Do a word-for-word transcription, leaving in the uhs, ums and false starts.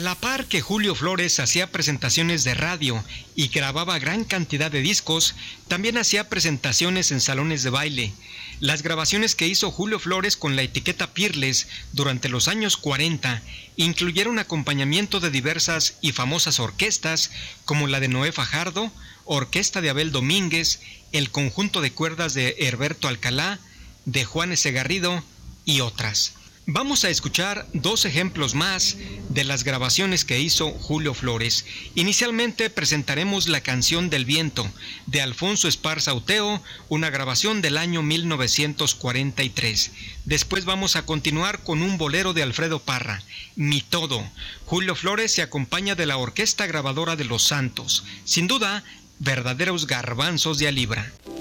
la par que Julio Flores hacía presentaciones de radio y grababa gran cantidad de discos, también hacía presentaciones en salones de baile. Las grabaciones que hizo Julio Flores con la etiqueta Peerless durante los años cuarenta incluyeron acompañamiento de diversas y famosas orquestas como la de Noé Fajardo, Orquesta de Abel Domínguez, el conjunto de cuerdas de Herberto Alcalá, de Juan S. Garrido y otras. Vamos a escuchar dos ejemplos más de las grabaciones que hizo Julio Flores. Inicialmente presentaremos La canción del viento, de Alfonso Esparza Uteo, una grabación del año mil novecientos cuarenta y tres. Después vamos a continuar con un bolero de Alfredo Parra, Mi Todo. Julio Flores se acompaña de la Orquesta Grabadora de Los Santos. Sin duda, verdaderos garbanzos de a libra.